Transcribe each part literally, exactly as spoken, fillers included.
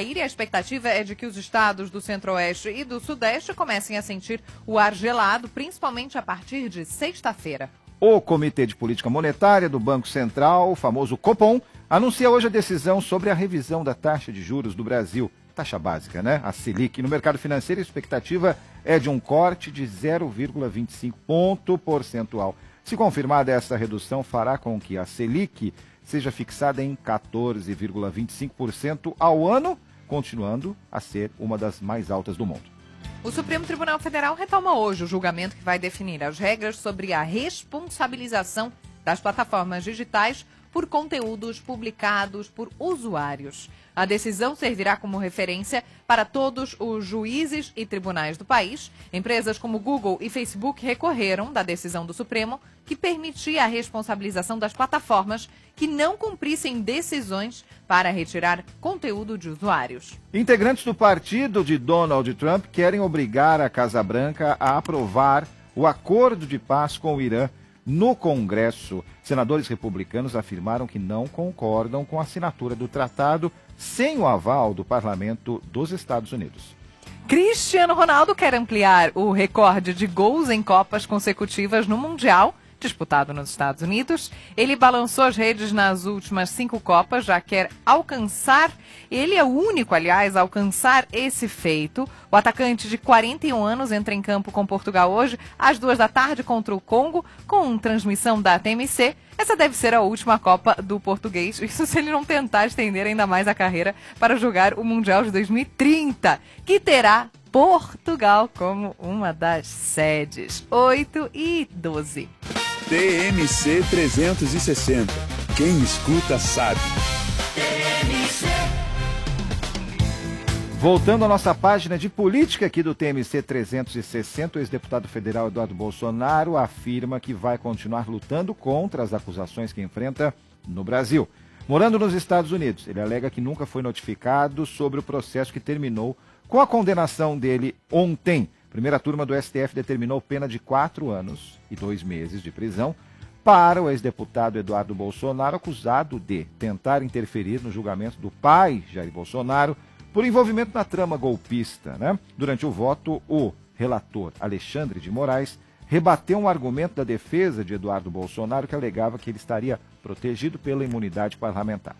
cair e a expectativa é de que os estados do Centro-Oeste e do Sudeste comecem a sentir o ar gelado, principalmente a partir de sexta-feira. O Comitê de Política Monetária do Banco Central, o famoso Copom, anuncia hoje a decisão sobre a revisão da taxa de juros do Brasil. Taxa básica, né? A Selic. No mercado financeiro, a expectativa é de um corte de zero vírgula vinte e cinco ponto percentual. Se confirmada, essa redução fará com que a Selic seja fixada em quatorze vírgula vinte e cinco por cento ao ano, continuando a ser uma das mais altas do mundo. O Supremo Tribunal Federal retoma hoje o julgamento que vai definir as regras sobre a responsabilização das plataformas digitais por conteúdos publicados por usuários. A decisão servirá como referência para todos os juízes e tribunais do país. Empresas como Google e Facebook recorreram da decisão do Supremo, que permitia a responsabilização das plataformas que não cumprissem decisões para retirar conteúdo de usuários. Integrantes do partido de Donald Trump querem obrigar a Casa Branca a aprovar o acordo de paz com o Irã. No Congresso, senadores republicanos afirmaram que não concordam com a assinatura do tratado sem o aval do parlamento dos Estados Unidos. Cristiano Ronaldo quer ampliar o recorde de gols em Copas consecutivas no Mundial, disputado nos Estados Unidos. Ele balançou as redes nas últimas cinco Copas, já quer alcançar, ele é o único, aliás, a alcançar esse feito. O atacante de quarenta e um anos entra em campo com Portugal hoje, às duas da tarde, contra o Congo, com transmissão da T M C. Essa deve ser a última Copa do português, isso se ele não tentar estender ainda mais a carreira para jogar o Mundial de dois mil e trinta, que terá Portugal como uma das sedes. oito e doze. T M C trezentos e sessenta. Quem escuta sabe. Voltando à nossa página de política aqui do T M C trezentos e sessenta, o ex-deputado federal Eduardo Bolsonaro afirma que vai continuar lutando contra as acusações que enfrenta no Brasil. Morando nos Estados Unidos, ele alega que nunca foi notificado sobre o processo que terminou com a condenação dele ontem. A primeira turma do S T F determinou pena de quatro anos e dois meses de prisão para o ex-deputado Eduardo Bolsonaro, acusado de tentar interferir no julgamento do pai, Jair Bolsonaro, por envolvimento na trama golpista, né? Durante o voto, o relator Alexandre de Moraes rebateu um argumento da defesa de Eduardo Bolsonaro que alegava que ele estaria protegido pela imunidade parlamentar.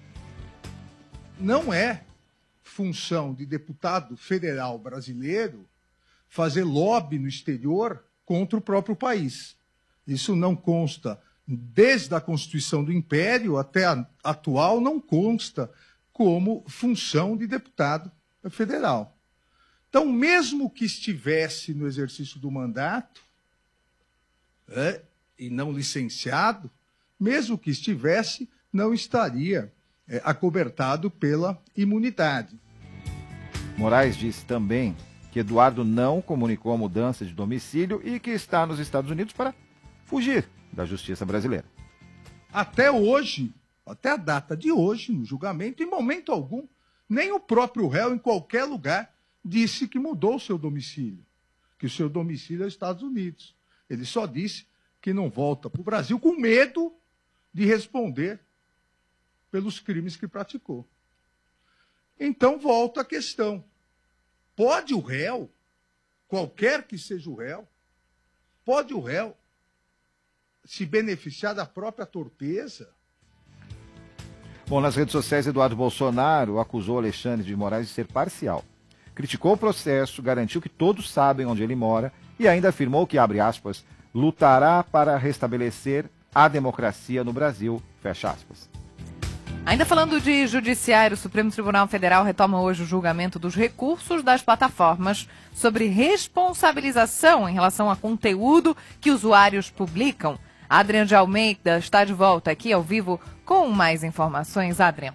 Não é função de deputado federal brasileiro fazer lobby no exterior contra o próprio país. Isso não consta, desde a Constituição do Império até a atual, não consta como função de deputado federal. Então, mesmo que estivesse no exercício do mandato, é, e não licenciado, mesmo que estivesse, não estaria é, acobertado pela imunidade. Moraes disse também que Eduardo não comunicou a mudança de domicílio e que está nos Estados Unidos para fugir da justiça brasileira. Até hoje, até a data de hoje, no julgamento, em momento algum, nem o próprio réu, em qualquer lugar, disse que mudou o seu domicílio, que o seu domicílio é os Estados Unidos. Ele só disse que não volta para o Brasil com medo de responder pelos crimes que praticou. Então, volta a questão. Pode o réu, qualquer que seja o réu, pode o réu se beneficiar da própria torpeza? Bom, nas redes sociais, Eduardo Bolsonaro acusou Alexandre de Moraes de ser parcial. Criticou o processo, garantiu que todos sabem onde ele mora e ainda afirmou que, abre aspas, lutará para restabelecer a democracia no Brasil, fecha aspas. Ainda falando de judiciário, o Supremo Tribunal Federal retoma hoje o julgamento dos recursos das plataformas sobre responsabilização em relação a conteúdo que usuários publicam. Adrian de Almeida está de volta aqui ao vivo com mais informações. Adrian.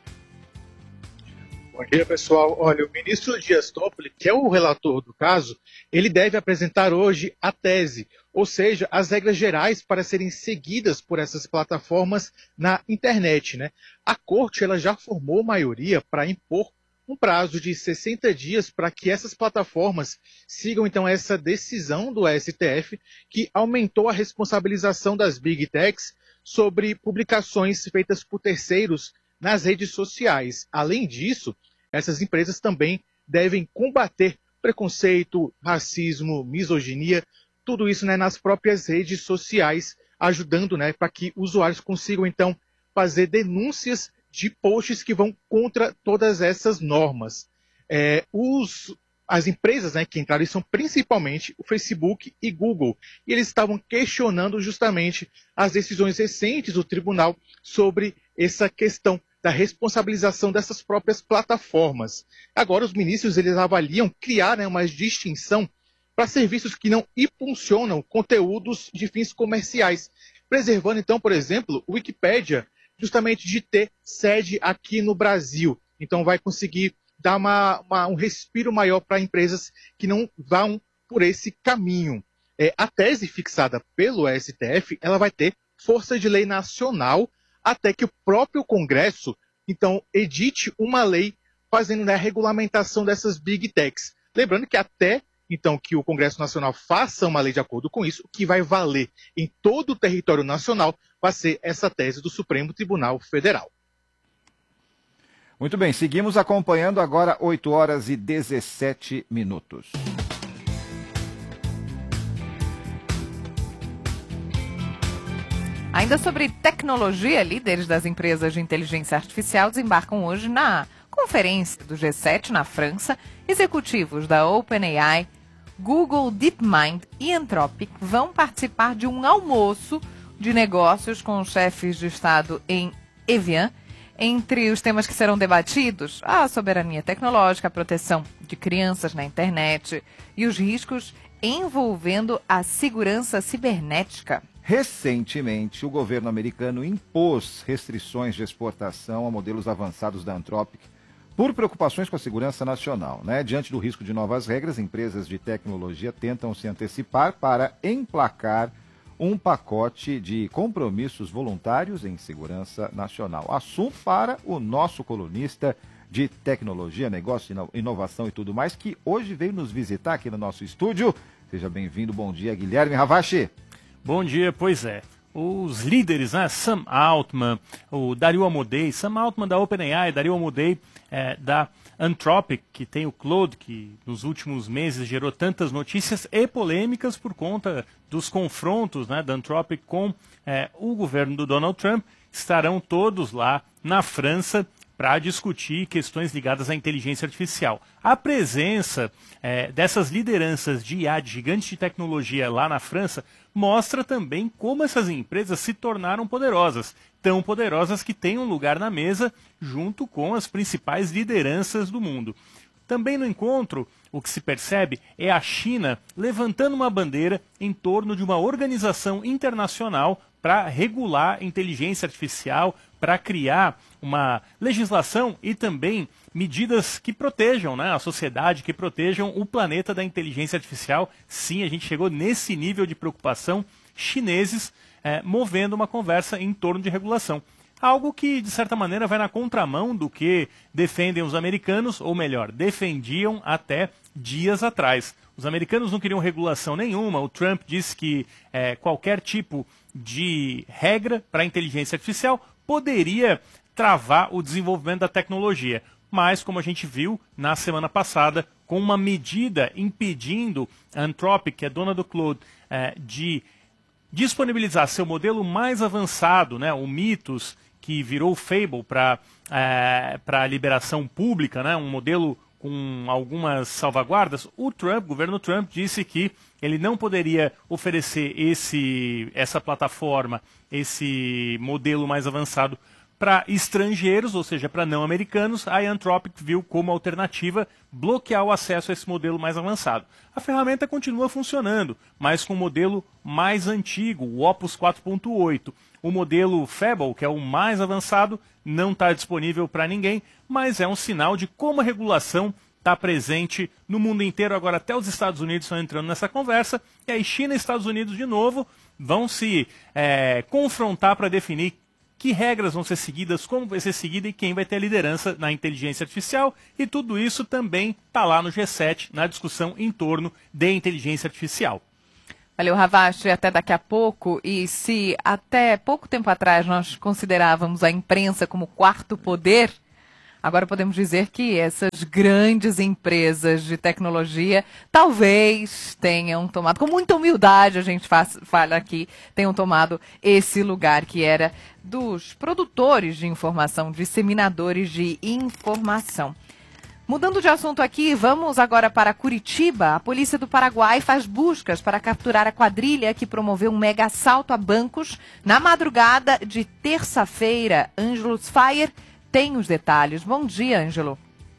Bom dia, pessoal. Olha, o ministro Dias Toffoli, que é o relator do caso, ele deve apresentar hoje a tese, ou seja, as regras gerais para serem seguidas por essas plataformas na internet, né? A corte ela já formou maioria para impor um prazo de sessenta dias para que essas plataformas sigam, então, essa decisão do S T F, que aumentou a responsabilização das Big Techs sobre publicações feitas por terceiros nas redes sociais. Além disso, essas empresas também devem combater preconceito, racismo, misoginia, tudo isso, né, nas próprias redes sociais, ajudando, né, para que usuários consigam, então, fazer denúncias de posts que vão contra todas essas normas. É, os, as empresas, né, que entraram são principalmente o Facebook e Google, e eles estavam questionando justamente as decisões recentes do tribunal sobre essa questão da responsabilização dessas próprias plataformas. Agora, os ministros eles avaliam criar, né, uma distinção para serviços que não impulsionam conteúdos de fins comerciais, preservando, então, por exemplo, o Wikipédia, justamente de ter sede aqui no Brasil. Então, vai conseguir dar uma, uma, um respiro maior para empresas que não vão por esse caminho. É, a tese fixada pelo S T F, ela vai ter força de lei nacional até que o próprio Congresso, então, edite uma lei fazendo, né, a regulamentação dessas Big Techs. Lembrando que até, então, que o Congresso Nacional faça uma lei de acordo com isso, o que vai valer em todo o território nacional vai ser essa tese do Supremo Tribunal Federal. Muito bem, seguimos acompanhando agora oito horas e dezessete minutos. Ainda sobre tecnologia, líderes das empresas de inteligência artificial desembarcam hoje na conferência do G sete na França. Executivos da OpenAI, Google, DeepMind e Anthropic vão participar de um almoço de negócios com chefes de Estado em Evian. Entre os temas que serão debatidos, a soberania tecnológica, a proteção de crianças na internet e os riscos envolvendo a segurança cibernética. Recentemente, o governo americano impôs restrições de exportação a modelos avançados da Anthropic por preocupações com a segurança nacional, né? Diante do risco de novas regras, empresas de tecnologia tentam se antecipar para emplacar um pacote de compromissos voluntários em segurança nacional. Assunto para o nosso colunista de tecnologia, negócio, inovação e tudo mais, que hoje veio nos visitar aqui no nosso estúdio. Seja bem-vindo, bom dia, Guilherme Ravache. Bom dia, pois é. Os líderes, né, Sam Altman, o Dario Amodei, Sam Altman da OpenAI, Dario Amodei é, da Anthropic, que tem o Claude, que nos últimos meses gerou tantas notícias e polêmicas por conta dos confrontos, né, da Anthropic com é, o governo do Donald Trump, estarão todos lá na França para discutir questões ligadas à inteligência artificial. A presença é, dessas lideranças de I A, de gigantes de tecnologia lá na França, mostra também como essas empresas se tornaram poderosas, tão poderosas que têm um lugar na mesa junto com as principais lideranças do mundo. Também no encontro, o que se percebe é a China levantando uma bandeira em torno de uma organização internacional para regular a inteligência artificial, para criar uma legislação e também medidas que protejam, né, a sociedade, que protejam o planeta da inteligência artificial. Sim, a gente chegou nesse nível de preocupação, chineses eh, movendo uma conversa em torno de regulação. Algo que, de certa maneira, vai na contramão do que defendem os americanos, ou melhor, defendiam até dias atrás. Os americanos não queriam regulação nenhuma, o Trump disse que eh, qualquer tipo de regra para a inteligência artificial poderia travar o desenvolvimento da tecnologia. Mas, como a gente viu na semana passada, com uma medida impedindo a Anthropic, que é dona do Claude, eh, de disponibilizar seu modelo mais avançado, né, o Mythos, que virou Fable para eh, para a liberação pública, né, um modelo com algumas salvaguardas, o Trump, o governo Trump, disse que ele não poderia oferecer esse, essa plataforma, esse modelo mais avançado para estrangeiros, ou seja, para não americanos. A Anthropic viu como alternativa bloquear o acesso a esse modelo mais avançado. A ferramenta continua funcionando, mas com um modelo mais antigo, o Opus quatro ponto oito. O modelo Fable, que é o mais avançado, não está disponível para ninguém, mas é um sinal de como a regulação está presente no mundo inteiro. Agora até os Estados Unidos estão entrando nessa conversa, e aí China e Estados Unidos de novo vão se é, confrontar para definir que regras vão ser seguidas, como vai ser seguida e quem vai ter a liderança na inteligência artificial. E tudo isso também está lá no G sete, na discussão em torno de inteligência artificial. Valeu, Ravache, até daqui a pouco. E se até pouco tempo atrás nós considerávamos a imprensa como quarto poder, Agora podemos dizer que essas grandes empresas de tecnologia talvez tenham tomado, com muita humildade a gente faz, fala aqui, tenham tomado esse lugar que era dos produtores de informação, disseminadores de informação. Mudando de assunto aqui, vamos agora para Curitiba. A polícia do Paraguai faz buscas para capturar a quadrilha que promoveu um mega assalto a bancos na madrugada de terça-feira. Ângelo Fire tem os detalhes. Bom dia, Ângelo.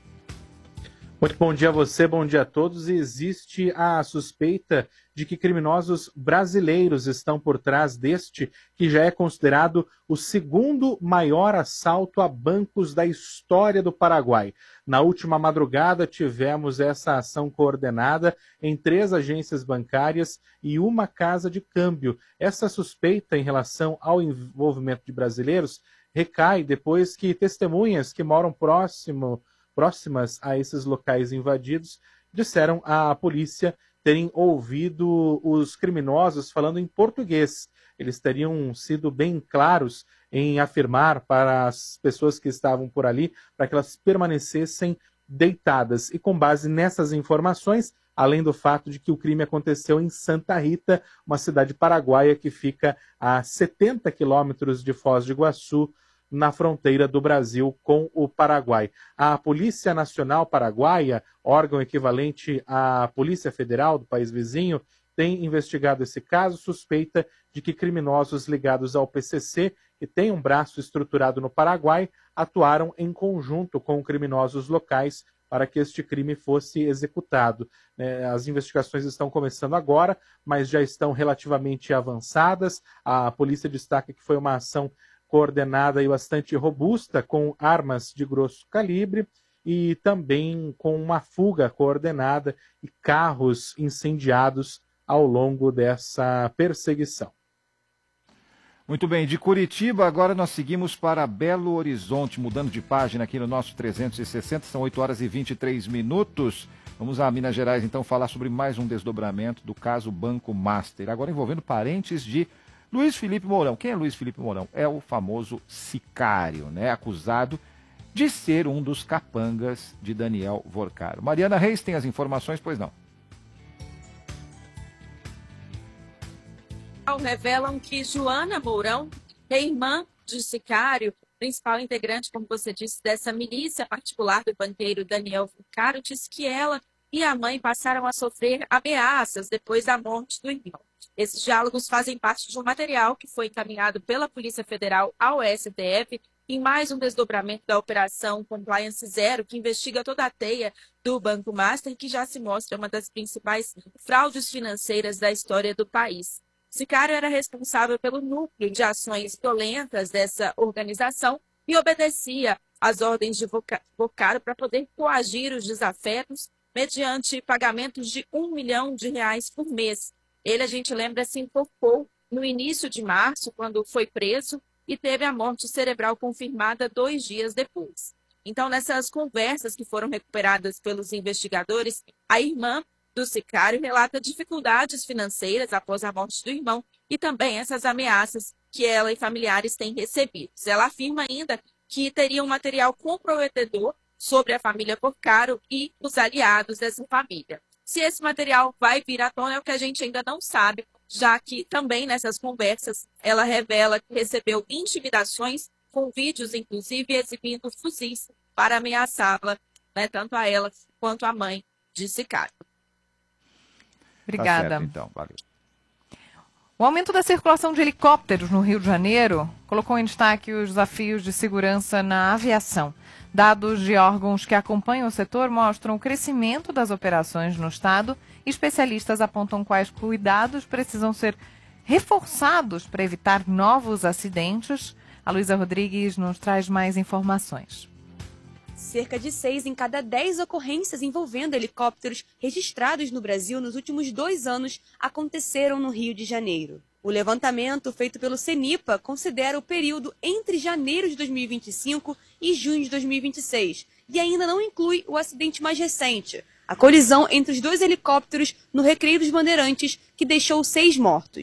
Muito bom dia a você, bom dia a todos. Existe a suspeita de que criminosos brasileiros estão por trás deste, que já é considerado o segundo maior assalto a bancos da história do Paraguai. Na última madrugada tivemos essa ação coordenada em três agências bancárias e uma casa de câmbio. Essa suspeita em relação ao envolvimento de brasileiros recai depois que testemunhas que moram próximo, próximas a esses locais invadidos disseram à polícia terem ouvido os criminosos falando em português. Eles teriam sido bem claros em afirmar para as pessoas que estavam por ali para que elas permanecessem deitadas. E com base nessas informações, além do fato de que o crime aconteceu em Santa Rita, uma cidade paraguaia que fica a setenta quilômetros de Foz do Iguaçu, na fronteira do Brasil com o Paraguai. A Polícia Nacional Paraguaia, órgão equivalente à Polícia Federal do país vizinho, tem investigado esse caso, suspeita de que criminosos ligados ao P C C, que tem um braço estruturado no Paraguai, atuaram em conjunto com criminosos locais para que este crime fosse executado. As investigações estão começando agora, mas já estão relativamente avançadas. A polícia destaca que foi uma ação coordenada e bastante robusta, com armas de grosso calibre e também com uma fuga coordenada e carros incendiados ao longo dessa perseguição. Muito bem, de Curitiba agora nós seguimos para Belo Horizonte, mudando de página aqui no nosso trezentos e sessenta, são oito horas e vinte e três minutos. Vamos a Minas Gerais então falar sobre mais um desdobramento do caso Banco Master, agora envolvendo parentes de Luiz Felipe Mourão. Quem é Luiz Felipe Mourão? É o famoso sicário, né? Acusado de ser um dos capangas de Daniel Vorcaro. Mariana Reis tem as informações, pois não? Revelam que Joana Mourão, que é irmã de sicário, principal integrante, como você disse, dessa milícia particular do banqueiro Daniel Vorcaro, disse que ela e a mãe passaram a sofrer ameaças depois da morte do irmão. Esses diálogos fazem parte de um material que foi encaminhado pela Polícia Federal ao S T F em mais um desdobramento da Operação Compliance Zero, que investiga toda a teia do Banco Master, que já se mostra uma das principais fraudes financeiras da história do país. Sicário era responsável pelo núcleo de ações violentas dessa organização e obedecia às ordens de Vorcaro para poder coagir os desafetos mediante pagamentos de um milhão de reais por mês. Ele, a gente lembra, se enforcou no início de março, quando foi preso, e teve a morte cerebral confirmada dois dias depois. Então, nessas conversas que foram recuperadas pelos investigadores, a irmã do sicário relata dificuldades financeiras após a morte do irmão e também essas ameaças que ela e familiares têm recebido. Ela afirma ainda que teria um material comprometedor sobre a família Vorcaro e os aliados dessa família. Se esse material vai vir à tona é o que a gente ainda não sabe, já que também nessas conversas ela revela que recebeu intimidações com vídeos, inclusive, exibindo fuzis para ameaçá-la, né, tanto a ela quanto a mãe de sicário. Obrigada. Tá certo, então, valeu. O aumento da circulação de helicópteros no Rio de Janeiro colocou em destaque os desafios de segurança na aviação. Dados de órgãos que acompanham o setor mostram o crescimento das operações no estado e especialistas apontam quais cuidados precisam ser reforçados para evitar novos acidentes. A Luísa Rodrigues nos traz mais informações. Cerca de seis em cada dez ocorrências envolvendo helicópteros registrados no Brasil nos últimos dois anos aconteceram no Rio de Janeiro. O levantamento feito pelo CENIPA considera o período entre janeiro de dois mil e vinte e cinco e junho de dois mil e vinte e seis e ainda não inclui o acidente mais recente, a colisão entre os dois helicópteros no Recreio dos Bandeirantes, que deixou seis mortos.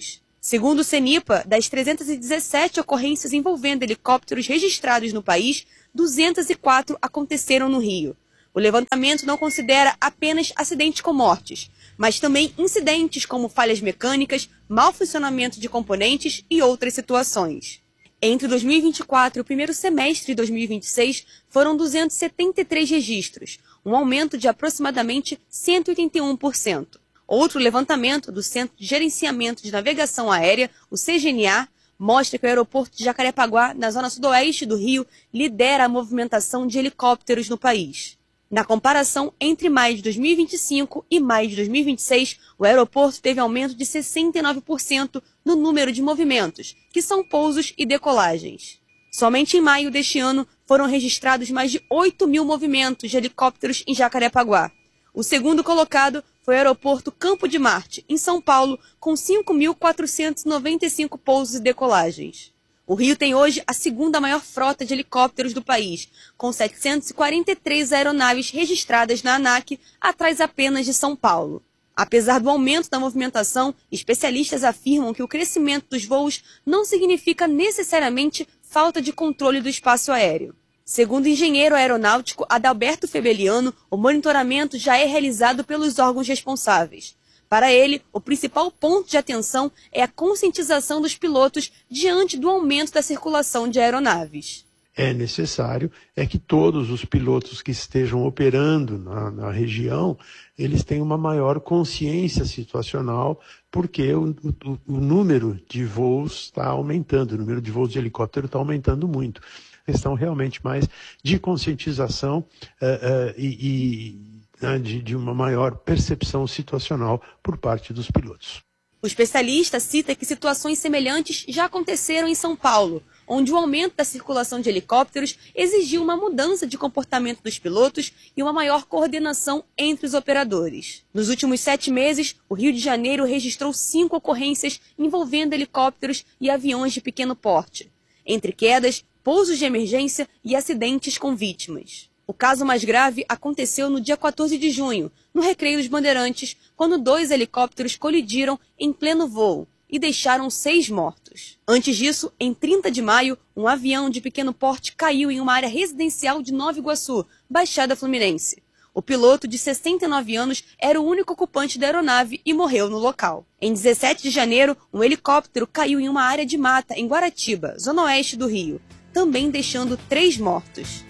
Segundo o CENIPA, das trezentas e dezessete ocorrências envolvendo helicópteros registrados no país, duzentas e quatro aconteceram no Rio. O levantamento não considera apenas acidentes com mortes, mas também incidentes como falhas mecânicas, mau funcionamento de componentes e outras situações. Entre dois mil e vinte e quatro e o primeiro semestre de dois mil e vinte e seis, foram duzentos e setenta e três registros, um aumento de aproximadamente cento e oitenta e um por cento. Outro levantamento do Centro de Gerenciamento de Navegação Aérea, o C G N A, mostra que o aeroporto de Jacarepaguá, na zona sudoeste do Rio, lidera a movimentação de helicópteros no país. Na comparação entre maio de dois mil e vinte e cinco e maio de dois mil e vinte e seis, o aeroporto teve aumento de sessenta e nove por cento no número de movimentos, que são pousos e decolagens. Somente em maio deste ano foram registrados mais de oito mil movimentos de helicópteros em Jacarepaguá. O segundo colocado foi o aeroporto Campo de Marte, em São Paulo, com cinco mil quatrocentos e noventa e cinco pousos e decolagens. O Rio tem hoje a segunda maior frota de helicópteros do país, com setecentas e quarenta e três aeronaves registradas na ANAC, atrás apenas de São Paulo. Apesar do aumento da movimentação, especialistas afirmam que o crescimento dos voos não significa necessariamente falta de controle do espaço aéreo. Segundo o engenheiro aeronáutico Adalberto Febeliano, o monitoramento já é realizado pelos órgãos responsáveis. Para ele, o principal ponto de atenção é a conscientização dos pilotos diante do aumento da circulação de aeronaves. É necessário é que todos os pilotos que estejam operando na, na região, eles tenham uma maior consciência situacional, porque o, o, o número de voos está aumentando, o número de voos de helicóptero está aumentando muito. Questão realmente mais de conscientização uh, uh, e, e uh, de, de uma maior percepção situacional por parte dos pilotos. O especialista cita que situações semelhantes já aconteceram em São Paulo, onde o aumento da circulação de helicópteros exigiu uma mudança de comportamento dos pilotos e uma maior coordenação entre os operadores. Nos últimos sete meses, o Rio de Janeiro registrou cinco ocorrências envolvendo helicópteros e aviões de pequeno porte, entre quedas, pousos de emergência e acidentes com vítimas. O caso mais grave aconteceu no dia quatorze de junho, no Recreio dos Bandeirantes, quando dois helicópteros colidiram em pleno voo e deixaram seis mortos. Antes disso, em trinta de maio, um avião de pequeno porte caiu em uma área residencial de Nova Iguaçu, Baixada Fluminense. O piloto, de sessenta e nove anos, era o único ocupante da aeronave e morreu no local. Em dezessete de janeiro, um helicóptero caiu em uma área de mata em Guaratiba, zona oeste do Rio, também deixando três mortos.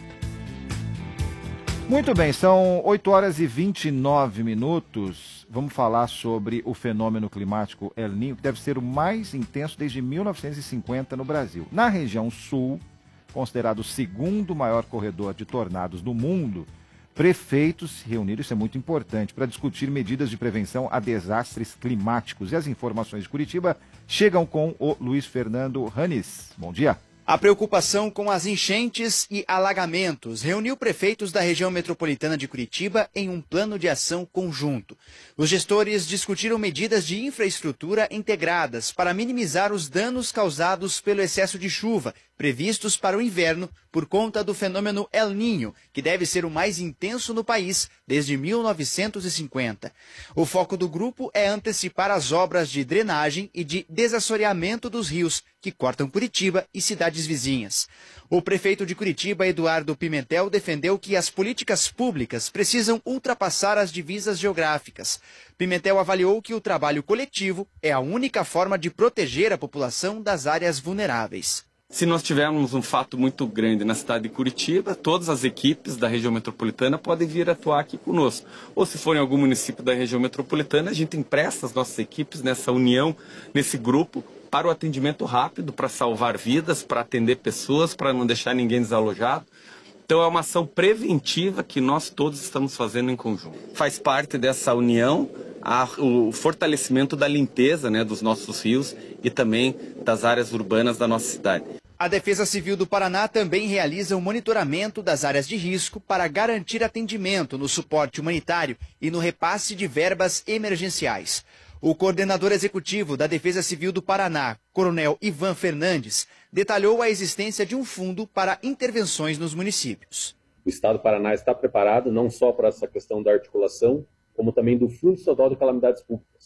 Muito bem, são oito horas e vinte e nove minutos. Vamos falar sobre o fenômeno climático El Niño, que deve ser o mais intenso desde mil novecentos e cinquenta no Brasil. Na região sul, considerado o segundo maior corredor de tornados do mundo, prefeitos se reuniram, isso é muito importante, para discutir medidas de prevenção a desastres climáticos. E as informações de Curitiba chegam com o Luiz Fernando Ranis. Bom dia. A preocupação com as enchentes e alagamentos reuniu prefeitos da região metropolitana de Curitiba em um plano de ação conjunto. Os gestores discutiram medidas de infraestrutura integradas para minimizar os danos causados pelo excesso de chuva, previstos para o inverno por conta do fenômeno El Niño, que deve ser o mais intenso no país desde mil novecentos e cinquenta. O foco do grupo é antecipar as obras de drenagem e de desassoreamento dos rios, que cortam Curitiba e cidades vizinhas. O prefeito de Curitiba, Eduardo Pimentel, defendeu que as políticas públicas precisam ultrapassar as divisas geográficas. Pimentel avaliou que o trabalho coletivo é a única forma de proteger a população das áreas vulneráveis. Se nós tivermos um fato muito grande na cidade de Curitiba, todas as equipes da região metropolitana podem vir atuar aqui conosco. Ou se for em algum município da região metropolitana, a gente empresta as nossas equipes nessa união, nesse grupo, para o atendimento rápido, para salvar vidas, para atender pessoas, para não deixar ninguém desalojado. Então é uma ação preventiva que nós todos estamos fazendo em conjunto. Faz parte dessa união a, o fortalecimento da limpeza, né, dos nossos rios e também das áreas urbanas da nossa cidade. A Defesa Civil do Paraná também realiza o monitoramento das áreas de risco para garantir atendimento no suporte humanitário e no repasse de verbas emergenciais. O coordenador executivo da Defesa Civil do Paraná, Coronel Ivan Fernandes, detalhou a existência de um fundo para intervenções nos municípios. O Estado do Paraná está preparado não só para essa questão da articulação, como também do Fundo Estadual de Calamidades Públicas.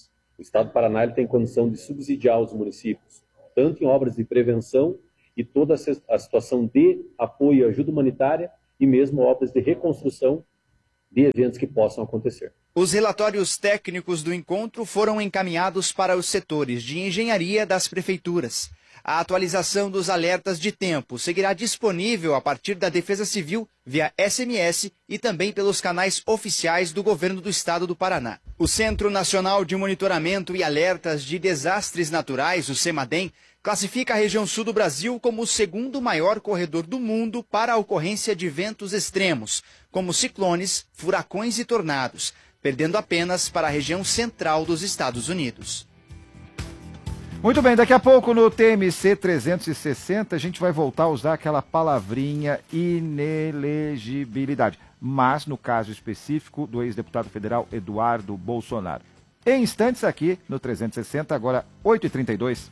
O Estado do Paraná ele tem condição de subsidiar os municípios, tanto em obras de prevenção e toda a situação de apoio e ajuda humanitária e mesmo obras de reconstrução de eventos que possam acontecer. Os relatórios técnicos do encontro foram encaminhados para os setores de engenharia das prefeituras. A atualização dos alertas de tempo seguirá disponível a partir da Defesa Civil via S M S e também pelos canais oficiais do Governo do Estado do Paraná. O Centro Nacional de Monitoramento e Alertas de Desastres Naturais, o CEMADEM, classifica a região sul do Brasil como o segundo maior corredor do mundo para a ocorrência de ventos extremos, como ciclones, furacões e tornados, perdendo apenas para a região central dos Estados Unidos. Muito bem, daqui a pouco no T M C trezentos e sessenta a gente vai voltar a usar aquela palavrinha inelegibilidade, mas no caso específico do ex-deputado federal Eduardo Bolsonaro. Em instantes aqui no trezentos e sessenta, agora oito e trinta e dois.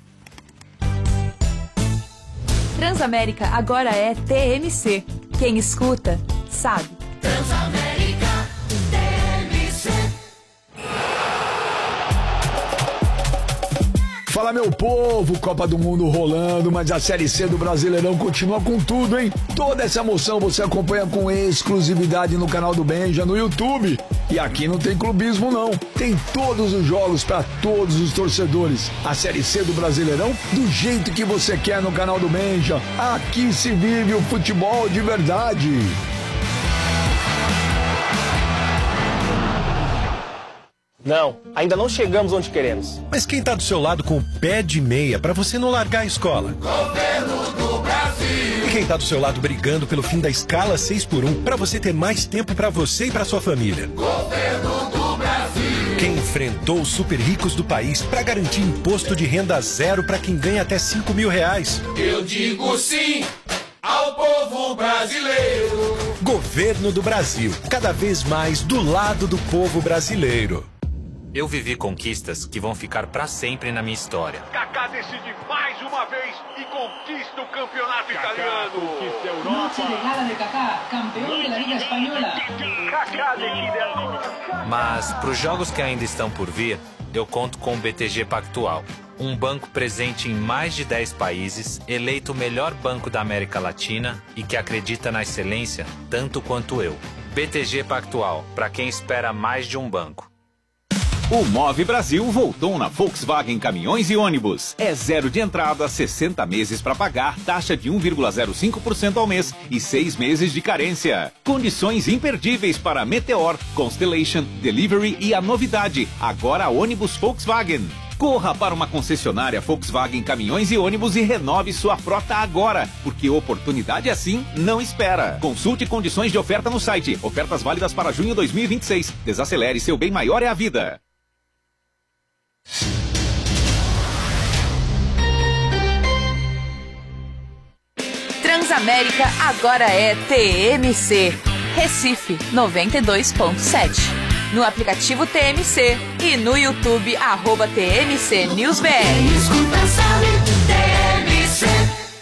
Transamérica agora é T M C. Quem escuta, sabe. Transamérica T M C. Fala, meu povo, Copa do Mundo rolando, mas a Série C do Brasileirão continua com tudo, hein? Toda essa emoção você acompanha com exclusividade no canal do Benja, no YouTube. E aqui não tem clubismo, não. Tem todos os jogos para todos os torcedores. A Série C do Brasileirão do jeito que você quer no canal do Benja. Aqui se vive o futebol de verdade. Não, ainda não chegamos onde queremos. Mas quem tá do seu lado com o pé de meia pra você não largar a escola? Governo do Brasil. E quem tá do seu lado brigando pelo fim da escala seis por um pra você ter mais tempo pra você e pra sua família? Governo do Brasil. Quem enfrentou os super ricos do país pra garantir imposto de renda zero pra quem ganha até cinco mil reais? Eu digo sim ao povo brasileiro. Governo do Brasil, cada vez mais do lado do povo brasileiro. Eu vivi conquistas que vão ficar para sempre na minha história. Kaká decide mais uma vez e conquista o campeonato Kaká italiano. Conquista a Europa. Noche de gala de Kaká, campeão da Liga Espanhola. Kaká decide a... Mas para os jogos que ainda estão por vir, eu conto com o B T G Pactual, um banco presente em mais de dez países, eleito o melhor banco da América Latina e que acredita na excelência tanto quanto eu. B T G Pactual, para quem espera mais de um banco. O Move Brasil voltou na Volkswagen Caminhões e Ônibus. É zero de entrada, sessenta meses para pagar, taxa de um vírgula zero cinco por cento ao mês e seis meses de carência. Condições imperdíveis para Meteor, Constellation, Delivery e a novidade, agora ônibus Volkswagen. Corra para uma concessionária Volkswagen Caminhões e Ônibus e renove sua frota agora, porque oportunidade assim não espera. Consulte condições de oferta no site. Ofertas válidas para junho de dois mil e vinte e seis. Desacelere, seu bem maior é a vida. Transamérica agora é T M C. Recife noventa e dois ponto sete. No aplicativo T M C e no YouTube, arroba T M C News B R. Escuta, sabe, T M C.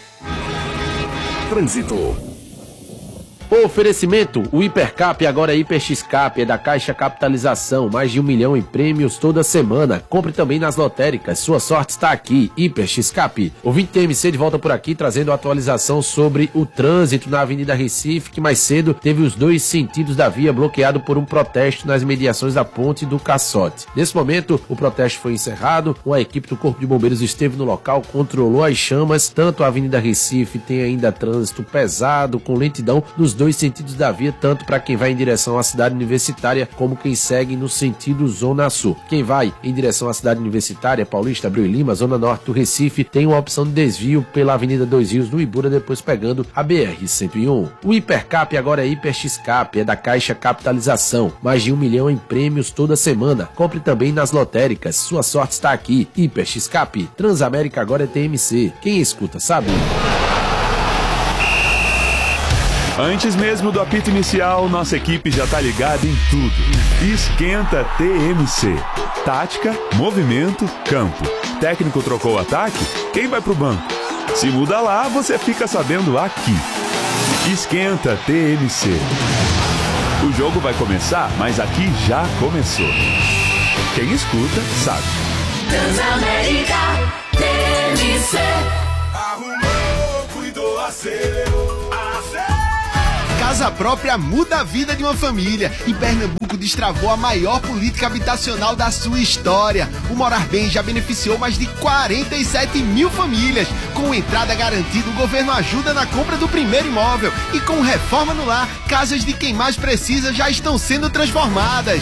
Trânsito. Oferecimento, o Hipercap agora é Hiper X-Cap, é da Caixa Capitalização, mais de um milhão em prêmios toda semana. Compre também nas lotéricas, sua sorte está aqui, Hiper X-Cap. O vinte T M C de volta por aqui, trazendo atualização sobre o trânsito na Avenida Recife, que mais cedo teve os dois sentidos da via bloqueado por um protesto nas mediações da Ponte do Caçote. Nesse momento, o protesto foi encerrado, uma equipe do Corpo de Bombeiros esteve no local, controlou as chamas, tanto a Avenida Recife tem ainda trânsito pesado, com lentidão nos dois sentidos da via, tanto para quem vai em direção à cidade universitária, como quem segue no sentido Zona Sul. Quem vai em direção à cidade universitária, Paulista, Abreu e Lima, Zona Norte do Recife, tem uma opção de desvio pela Avenida Dois Rios, no Ibura, depois pegando a B R cento e um. O Hipercap agora é Hiper X-Cap, é da Caixa Capitalização, mais de um milhão em prêmios toda semana. Compre também nas lotéricas, sua sorte está aqui, Hiper X-Cap. Transamérica agora é T M C. Quem escuta, sabe? Antes mesmo do apito inicial, nossa equipe já tá ligada em tudo. Esquenta T M C. Tática, movimento, campo. Técnico trocou o ataque? Quem vai pro banco? Se muda lá, você fica sabendo aqui. Esquenta T M C. O jogo vai começar, mas aqui já começou. Quem escuta, sabe. Transamérica T M C. Arrumou, cuidou, acerou, acerou. Casa própria muda a vida de uma família e Pernambuco destravou a maior política habitacional da sua história. O Morar Bem já beneficiou mais de quarenta e sete mil famílias. Com entrada garantida, o governo ajuda na compra do primeiro imóvel. E com reforma no lar, casas de quem mais precisa já estão sendo transformadas.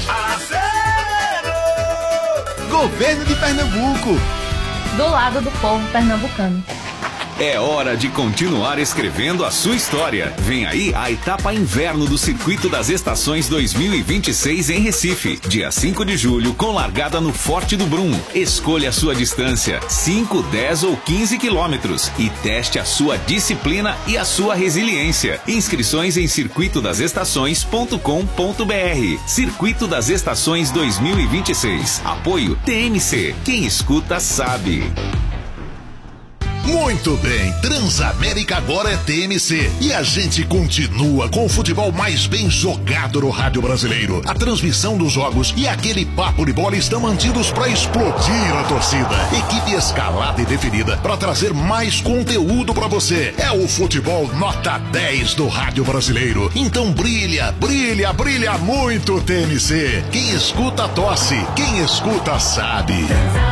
Governo de Pernambuco. Do lado do povo pernambucano. É hora de continuar escrevendo a sua história. Vem aí a etapa inverno do Circuito das Estações dois mil e vinte e seis em Recife. Dia cinco de julho, com largada no Forte do Brum. Escolha a sua distância, cinco, dez ou quinze quilômetros. E teste a sua disciplina e a sua resiliência. Inscrições em circuito das estações ponto com ponto br. Circuito das Estações dois mil e vinte e seis. Apoio T M C. Quem escuta sabe. Muito bem, Transamérica agora é T M C e a gente continua com o futebol mais bem jogado no rádio brasileiro. A transmissão dos jogos e aquele papo de bola estão mantidos para explodir a torcida. Equipe escalada e definida para trazer mais conteúdo para você. É o futebol nota dez do rádio brasileiro. Então brilha, brilha, brilha muito T M C. Quem escuta tosse, quem escuta sabe.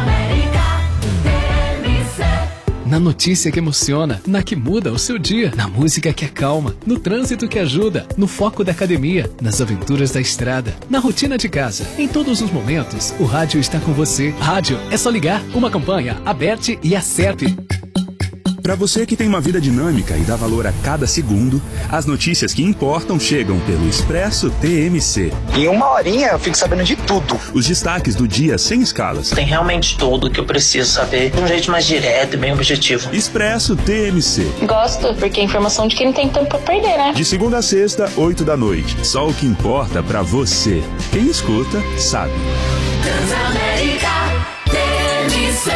Na notícia que emociona, na que muda o seu dia, na música que acalma, no trânsito que ajuda, no foco da academia, nas aventuras da estrada, na rotina de casa. Em todos os momentos, o rádio está com você. Rádio, é só ligar. Uma campanha, Aberte e Acerte. Para você que tem uma vida dinâmica e dá valor a cada segundo, as notícias que importam chegam pelo Expresso T M C. Em uma horinha eu fico sabendo de tudo. Os destaques do dia sem escalas. Tem realmente tudo que eu preciso saber de um jeito mais direto e bem objetivo. Expresso T M C. Gosto, porque é informação de quem não tem tempo pra perder, né? De segunda a sexta, oito da noite. Só o que importa pra você. Quem escuta, sabe. Transamérica T M C.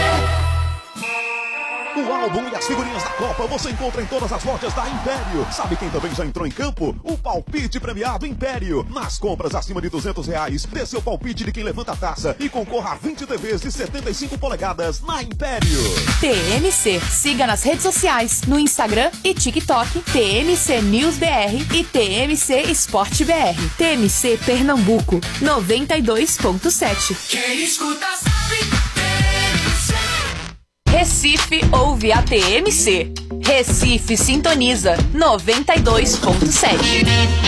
O álbum e as figurinhas da Copa você encontra em todas as lojas da Império. Sabe quem também já entrou em campo? O palpite premiado Império. Nas compras acima de duzentos reais, dê seu palpite de quem levanta a taça e concorra a vinte T Vs de setenta e cinco polegadas na Império. T M C. Siga nas redes sociais, no Instagram e TikTok, T M C News B R e T M C Esporte B R. T M C Pernambuco, noventa e dois ponto sete. Quem escuta sabe. Recife ouve a T M C. Recife sintoniza noventa e dois ponto sete.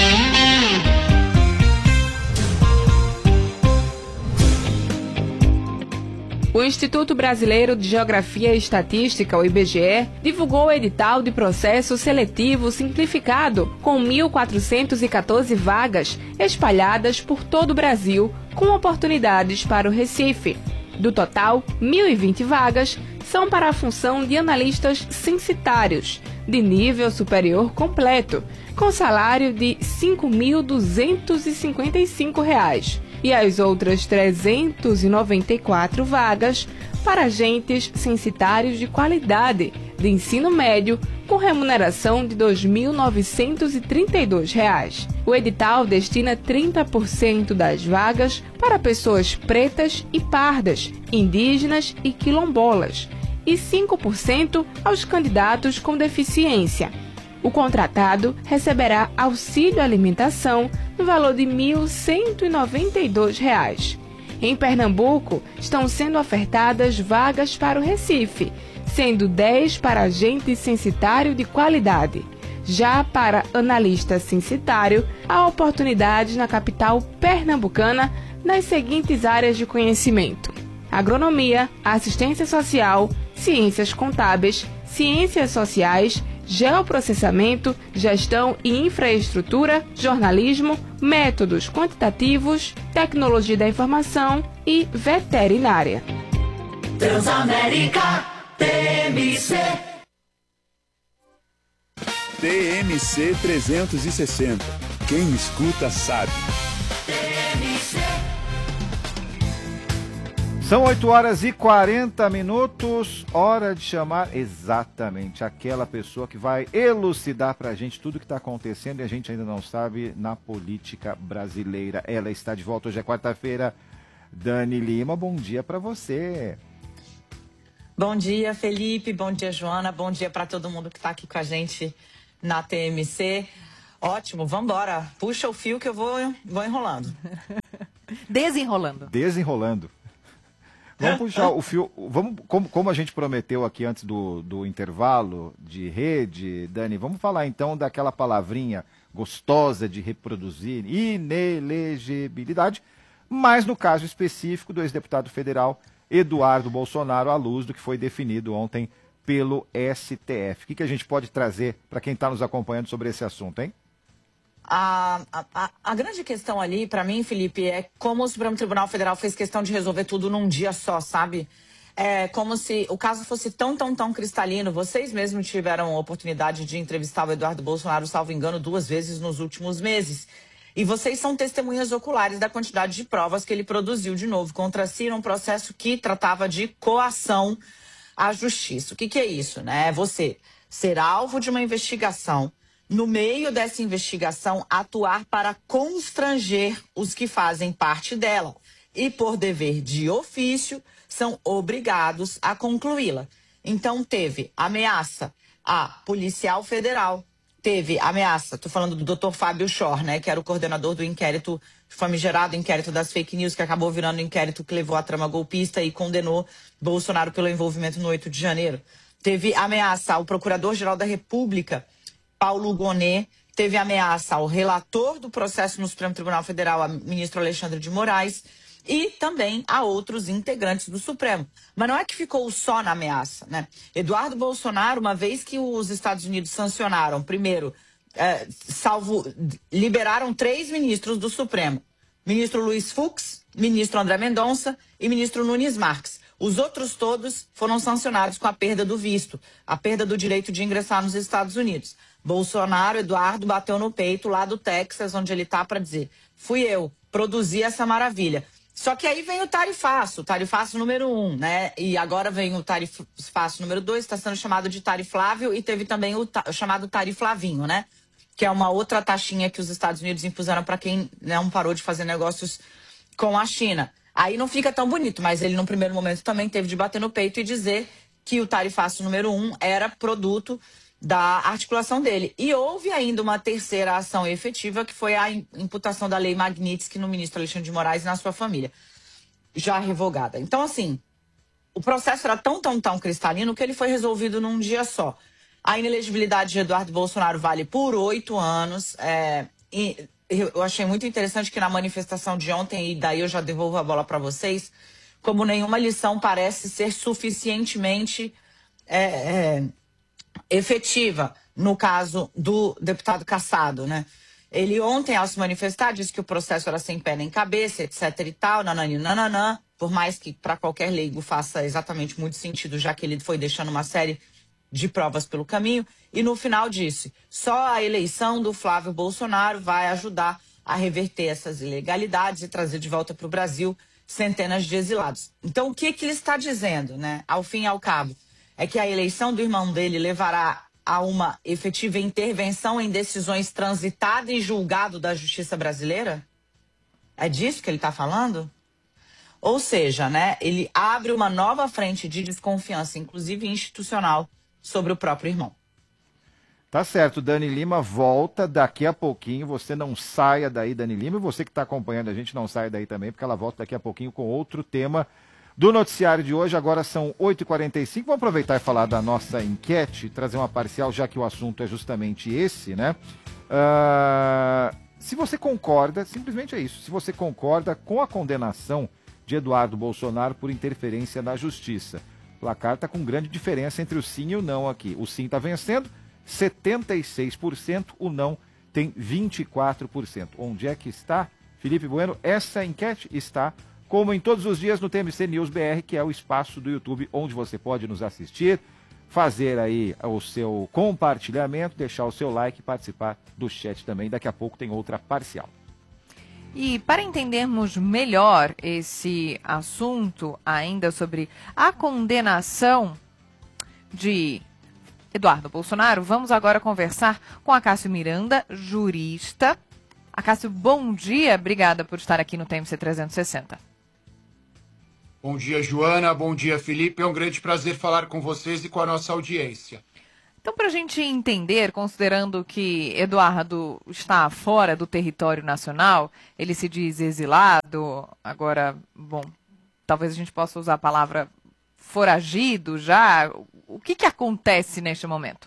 O Instituto Brasileiro de Geografia e Estatística, o I B G E, divulgou o edital de processo seletivo simplificado com mil quatrocentas e quatorze vagas espalhadas por todo o Brasil, com oportunidades para o Recife. Do total, mil e vinte vagas são para a função de analistas censitários, de nível superior completo, com salário de cinco mil duzentos e cinquenta e cinco reais, e as outras trezentas e noventa e quatro vagas para agentes censitários de qualidade de ensino médio com remuneração de dois mil novecentos e trinta e dois reais. O edital destina trinta por cento das vagas para pessoas pretas e pardas, indígenas e quilombolas, e cinco por cento aos candidatos com deficiência. O contratado receberá auxílio alimentação no valor de mil cento e noventa e dois reais. Em Pernambuco, estão sendo ofertadas vagas para o Recife, sendo dez para agente censitário de qualidade. Já para analista censitário, há oportunidades na capital pernambucana nas seguintes áreas de conhecimento: agronomia, assistência social, ciências contábeis, ciências sociais, geoprocessamento, gestão e infraestrutura, jornalismo, métodos quantitativos, tecnologia da informação e veterinária. Transamérica T M C. T M C trezentos e sessenta. Quem escuta sabe. T M C. São oito horas e quarenta minutos, hora de chamar exatamente aquela pessoa que vai elucidar pra gente tudo o que está acontecendo e a gente ainda não sabe na política brasileira. Ela está de volta, hoje é quarta-feira. Dani Lima, bom dia para você. Bom dia, Felipe. Bom dia, Joana. Bom dia para todo mundo que está aqui com a gente na T M C. Ótimo, vamos embora. Puxa o fio que eu vou, vou enrolando. Desenrolando. Desenrolando. Vamos puxar o fio. Vamos, como, como a gente prometeu aqui antes do, do intervalo de rede, Dani, vamos falar então daquela palavrinha gostosa de reproduzir, inelegibilidade, mas no caso específico do ex-deputado federal Eduardo Bolsonaro, à luz do que foi definido ontem pelo S T F. O que, que a gente pode trazer para quem está nos acompanhando sobre esse assunto, hein? A, a, a grande questão ali, para mim, Felipe, é como o Supremo Tribunal Federal fez questão de resolver tudo num dia só, sabe? É como se o caso fosse tão, tão, tão cristalino. Vocês mesmos tiveram a oportunidade de entrevistar o Eduardo Bolsonaro, salvo engano, duas vezes nos últimos meses. E vocês são testemunhas oculares da quantidade de provas que ele produziu de novo contra si num processo que tratava de coação à justiça. O que, que é isso, né? É você ser alvo de uma investigação, no meio dessa investigação, atuar para constranger os que fazem parte dela. E, por dever de ofício, são obrigados a concluí-la. Então, teve ameaça a policial federal, teve ameaça, estou falando do doutor Fábio Schor, né, que era o coordenador do inquérito, famigerado inquérito das fake news, que acabou virando o inquérito que levou à trama golpista e condenou Bolsonaro pelo envolvimento no oito de janeiro. Teve ameaça ao procurador-geral da República, Paulo Gonet, teve ameaça ao relator do processo no Supremo Tribunal Federal, a ministro Alexandre de Moraes, e também a outros integrantes do Supremo. Mas não é que ficou só na ameaça, né? Eduardo Bolsonaro, uma vez que os Estados Unidos sancionaram, primeiro, é, salvo, liberaram três ministros do Supremo. Ministro Luiz Fux, ministro André Mendonça e ministro Nunes Marques. Os outros todos foram sancionados com a perda do visto, a perda do direito de ingressar nos Estados Unidos. Bolsonaro, Eduardo, bateu no peito lá do Texas, onde ele está, para dizer: fui eu, produzi essa maravilha. Só que aí vem o tarifaço, o tarifaço número um, né? E agora vem o tarifaço número dois, está sendo chamado de tariflávio, e teve também o, ta o chamado tariflavinho, né? Que é uma outra taxinha que os Estados Unidos impuseram para quem não parou de fazer negócios com a China. Aí não fica tão bonito, mas ele, no primeiro momento, também teve de bater no peito e dizer que o tarifaço número um era produto da articulação dele. E houve ainda uma terceira ação efetiva, que foi a imputação da lei Magnitsky no ministro Alexandre de Moraes e na sua família, já revogada. Então, assim, o processo era tão, tão, tão cristalino que ele foi resolvido num dia só. A inelegibilidade de Eduardo Bolsonaro vale por oito anos. É, e eu achei muito interessante que na manifestação de ontem, e daí eu já devolvo a bola para vocês, como nenhuma lição parece ser suficientemente é, é, efetiva no caso do deputado Cassado, né? Ele ontem, ao se manifestar, disse que o processo era sem pé nem cabeça, etc e tal, nanani, nananã, por mais que para qualquer leigo faça exatamente muito sentido, já que ele foi deixando uma série de provas pelo caminho, e no final disse: só a eleição do Flávio Bolsonaro vai ajudar a reverter essas ilegalidades e trazer de volta para o Brasil centenas de exilados. Então, o que, que ele está dizendo, né? Ao fim e ao cabo, é que a eleição do irmão dele levará a uma efetiva intervenção em decisões transitadas e julgado da justiça brasileira? É disso que ele está falando? Ou seja, né, ele abre uma nova frente de desconfiança, inclusive institucional, sobre o próprio irmão. Tá certo, Dani Lima volta daqui a pouquinho. Você não saia daí, Dani Lima, e você que está acompanhando a gente não saia daí também, porque ela volta daqui a pouquinho com outro tema do noticiário de hoje. Agora são oito e quarenta e cinco. Vamos aproveitar e falar da nossa enquete, trazer uma parcial, já que o assunto é justamente esse, né? Uh, se você concorda, simplesmente é isso, se você concorda com a condenação de Eduardo Bolsonaro por interferência na justiça. O placar está com grande diferença entre o sim e o não aqui. O sim está vencendo, setenta e seis por cento, o não tem vinte e quatro por cento. Onde é que está, Felipe Bueno? Essa enquete está, como em todos os dias, no T M C News B R, que é o espaço do YouTube onde você pode nos assistir, fazer aí o seu compartilhamento, deixar o seu like e participar do chat também. Daqui a pouco tem outra parcial. E para entendermos melhor esse assunto ainda sobre a condenação de Eduardo Bolsonaro, vamos agora conversar com a Cássio Miranda, jurista. A Cássio, bom dia, obrigada por estar aqui no T M C trezentos e sessenta. Bom dia, Joana. Bom dia, Felipe. É um grande prazer falar com vocês e com a nossa audiência. Então, para a gente entender, considerando que Eduardo está fora do território nacional, ele se diz exilado, agora, bom, talvez a gente possa usar a palavra foragido já. O que, que acontece neste momento?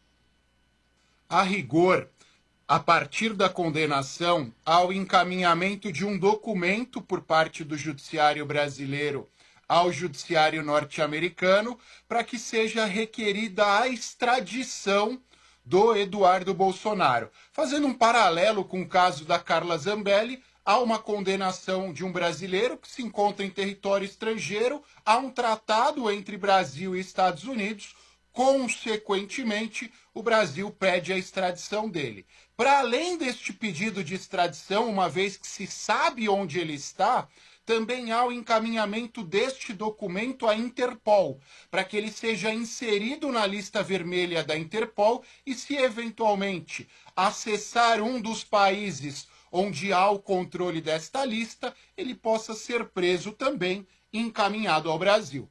A rigor, a partir da condenação, há o encaminhamento de um documento por parte do Judiciário brasileiro ao Judiciário norte-americano para que seja requerida a extradição do Eduardo Bolsonaro. Fazendo um paralelo com o caso da Carla Zambelli, há uma condenação de um brasileiro que se encontra em território estrangeiro, há um tratado entre Brasil e Estados Unidos, consequentemente, o Brasil pede a extradição dele. Para além deste pedido de extradição, uma vez que se sabe onde ele está, também há o encaminhamento deste documento à Interpol, para que ele seja inserido na lista vermelha da Interpol e, se eventualmente acessar um dos países onde há o controle desta lista, ele possa ser preso também e encaminhado ao Brasil.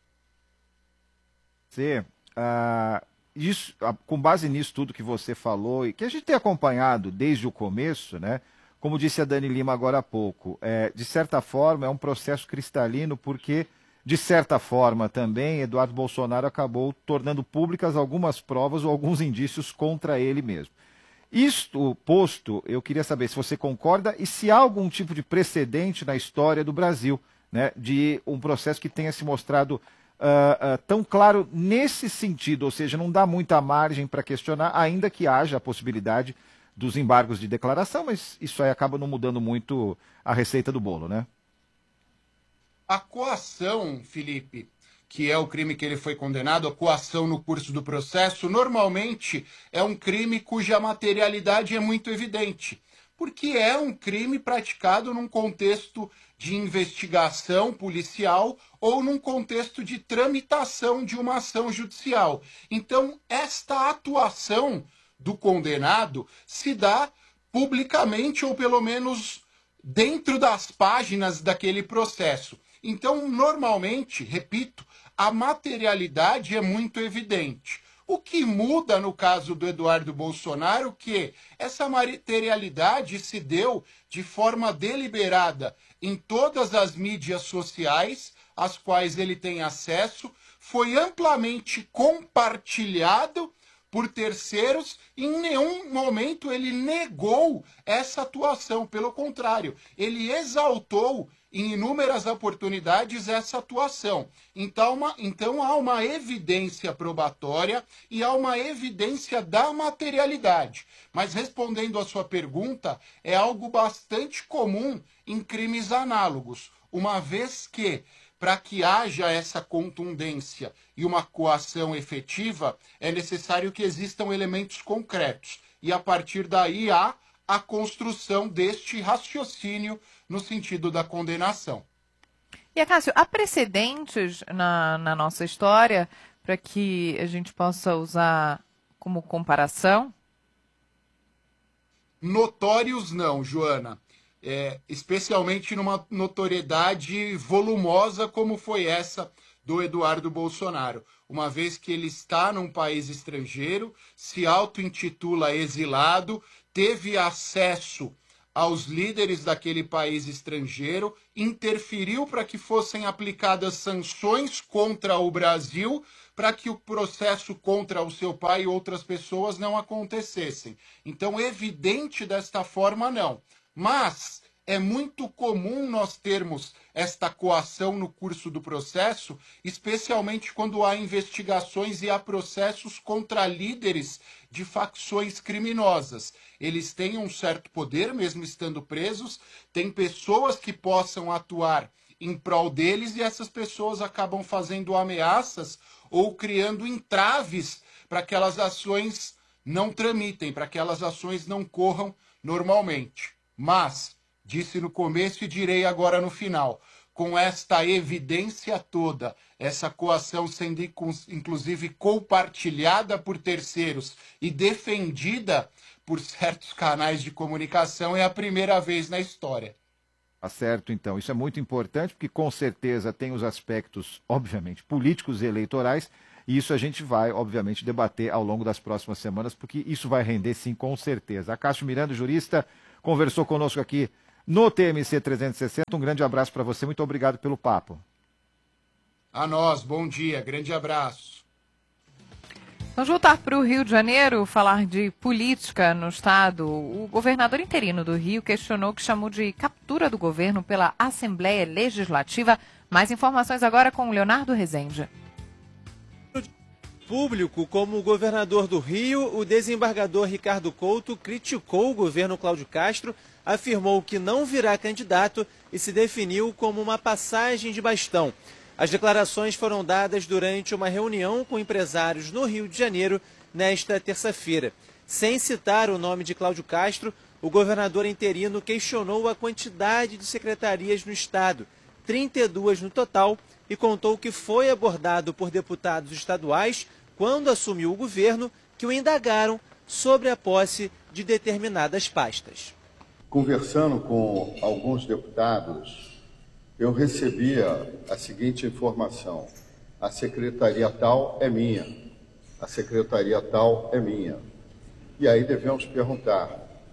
Você, uh, isso, uh, com base nisso tudo que você falou e que a gente tem acompanhado desde o começo, né? Como disse a Dani Lima agora há pouco, é, de certa forma é um processo cristalino porque, de certa forma também, Eduardo Bolsonaro acabou tornando públicas algumas provas ou alguns indícios contra ele mesmo. Isto posto, eu queria saber se você concorda e se há algum tipo de precedente na história do Brasil, né, de um processo que tenha se mostrado uh, uh, tão claro nesse sentido, ou seja, não dá muita margem para questionar, ainda que haja a possibilidade dos embargos de declaração, mas isso aí acaba não mudando muito a receita do bolo, né? A coação, Felipe, que é o crime que ele foi condenado, a coação no curso do processo, normalmente é um crime cuja materialidade é muito evidente, porque é um crime praticado num contexto de investigação policial ou num contexto de tramitação de uma ação judicial. Então, esta atuação do condenado se dá publicamente ou pelo menos dentro das páginas daquele processo. Então, normalmente, repito, a materialidade é muito evidente. O que muda no caso do Eduardo Bolsonaro é que essa materialidade se deu de forma deliberada em todas as mídias sociais às quais ele tem acesso, foi amplamente compartilhado por terceiros, e em nenhum momento ele negou essa atuação. Pelo contrário, ele exaltou em inúmeras oportunidades essa atuação. Então, uma, então há uma evidência probatória e há uma evidência da materialidade. Mas respondendo à sua pergunta, é algo bastante comum em crimes análogos, uma vez que, para que haja essa contundência e uma coação efetiva, é necessário que existam elementos concretos. E a partir daí há a construção deste raciocínio no sentido da condenação. E, Acácio, há precedentes na, na nossa história para que a gente possa usar como comparação? Notórios não, Joana. É, especialmente numa notoriedade volumosa como foi essa do Eduardo Bolsonaro, uma vez que ele está num país estrangeiro, se auto-intitula exilado, teve acesso aos líderes daquele país estrangeiro, interferiu para que fossem aplicadas sanções contra o Brasil, para que o processo contra o seu pai e outras pessoas não acontecessem. Então, evidente desta forma, não. Mas é muito comum nós termos esta coação no curso do processo, especialmente quando há investigações e há processos contra líderes de facções criminosas. Eles têm um certo poder, mesmo estando presos, tem pessoas que possam atuar em prol deles e essas pessoas acabam fazendo ameaças ou criando entraves para que aquelas ações não tramitem, para que aquelas ações não corram normalmente. Mas, disse no começo e direi agora no final, com esta evidência toda, essa coação sendo inclusive compartilhada por terceiros e defendida por certos canais de comunicação, é a primeira vez na história. Tá certo, então. Isso é muito importante, porque com certeza tem os aspectos, obviamente, políticos e eleitorais, e isso a gente vai, obviamente, debater ao longo das próximas semanas, porque isso vai render, sim, com certeza. A Cássio Miranda, jurista, conversou conosco aqui no T M C trezentos e sessenta. Um grande abraço para você, muito obrigado pelo papo. A nós, bom dia, grande abraço. Vamos voltar para o Rio de Janeiro, falar de política no estado. O governador interino do Rio questionou o que chamou de captura do governo pela Assembleia Legislativa. Mais informações agora com o Leonardo Rezende. Público, como o governador do Rio, o desembargador Ricardo Couto criticou o governo Cláudio Castro, afirmou que não virá candidato e se definiu como uma passagem de bastão. As declarações foram dadas durante uma reunião com empresários no Rio de Janeiro nesta terça-feira. Sem citar o nome de Cláudio Castro, o governador interino questionou a quantidade de secretarias no estado, trinta e duas no total, e contou que foi abordado por deputados estaduais quando assumiu o governo, que o indagaram sobre a posse de determinadas pastas. Conversando com alguns deputados, eu recebia a seguinte informação: a secretaria tal é minha, a secretaria tal é minha. E aí devemos perguntar,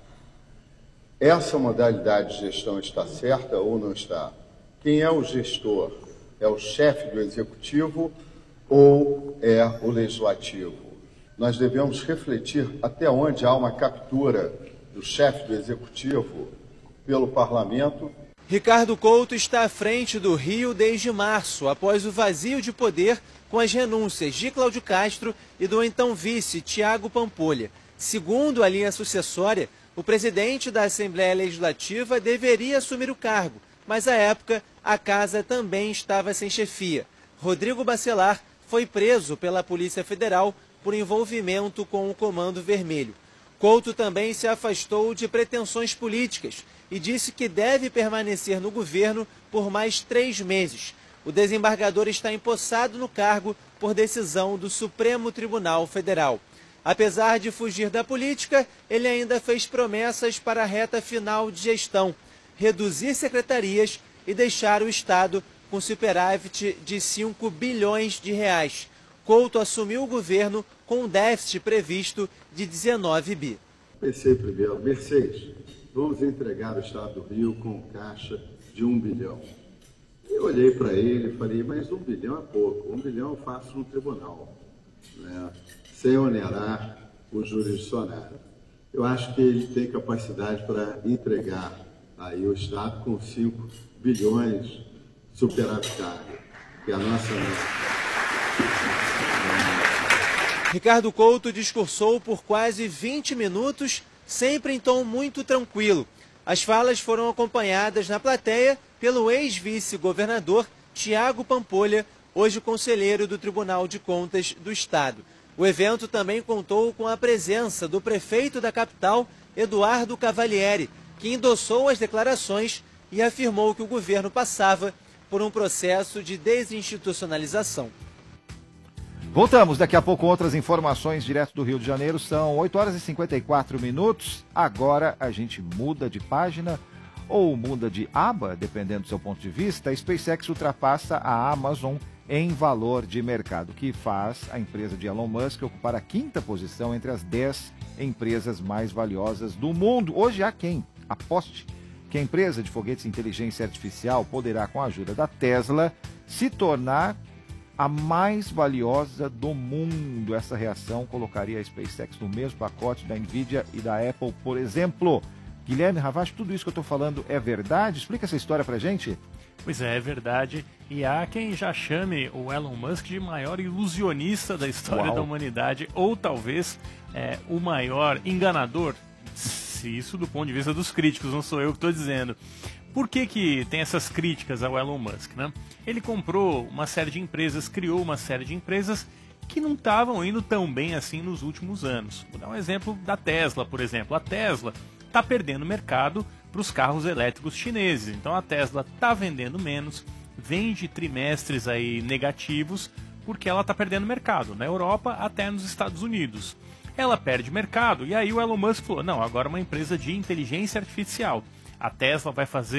essa modalidade de gestão está certa ou não está? Quem é o gestor? É o chefe do executivo ou é o legislativo? Nós devemos refletir até onde há uma captura do chefe do executivo pelo parlamento. Ricardo Couto está à frente do Rio desde março, após o vazio de poder com as renúncias de Cláudio Castro e do então vice Tiago Pampolha. Segundo a linha sucessória, o presidente da Assembleia Legislativa deveria assumir o cargo, mas à época a casa também estava sem chefia. Rodrigo Bacelar foi preso pela Polícia Federal por envolvimento com o Comando Vermelho. Couto também se afastou de pretensões políticas e disse que deve permanecer no governo por mais três meses. O desembargador está empossado no cargo por decisão do Supremo Tribunal Federal. Apesar de fugir da política, ele ainda fez promessas para a reta final de gestão: reduzir secretarias e deixar o Estado com superávit de cinco bilhões de reais. Couto assumiu o governo com um déficit previsto de dezenove bi. Pensei primeiro, Mercedes, vamos entregar o Estado do Rio com caixa de um bilhão. Eu olhei para ele e falei, mas um bilhão é pouco, um bilhão eu faço no tribunal, né? Sem onerar o jurisdicionário. Eu acho que ele tem capacidade para entregar aí o Estado com cinco bilhões superavitário, que é a nossa meta. Ricardo Couto discursou por quase vinte minutos, sempre em tom muito tranquilo. As falas foram acompanhadas na plateia pelo ex-vice-governador Tiago Pampolha, hoje conselheiro do Tribunal de Contas do Estado. O evento também contou com a presença do prefeito da capital, Eduardo Cavalieri, que endossou as declarações e afirmou que o governo passava por um processo de desinstitucionalização. Voltamos daqui a pouco com outras informações direto do Rio de Janeiro. São oito horas e cinquenta e quatro minutos. Agora a gente muda de página ou muda de aba, dependendo do seu ponto de vista. A SpaceX ultrapassa a Amazon em valor de mercado, que faz a empresa de Elon Musk ocupar a quinta posição entre as dez empresas mais valiosas do mundo. Hoje há quem aposte que a empresa de foguetes de inteligência artificial poderá, com a ajuda da Tesla, se tornar a mais valiosa do mundo. Essa reação colocaria a SpaceX no mesmo pacote da Nvidia e da Apple, por exemplo. Guilherme Ravache, tudo isso que eu estou falando é verdade? Explica essa história pra gente. Pois é, é verdade. E há quem já chame o Elon Musk de maior ilusionista da história Uau. da humanidade, ou talvez é, o maior enganador, se isso do ponto de vista dos críticos, não sou eu que estou dizendo. Por que que tem essas críticas ao Elon Musk, né? Ele comprou uma série de empresas, criou uma série de empresas que não estavam indo tão bem assim nos últimos anos. Vou dar um exemplo da Tesla, por exemplo. A Tesla está perdendo mercado para os carros elétricos chineses. Então a Tesla está vendendo menos, vende trimestres aí negativos, porque ela está perdendo mercado na Europa até nos Estados Unidos. Ela perde mercado e aí o Elon Musk falou, não, agora uma empresa de inteligência artificial. A Tesla vai fazer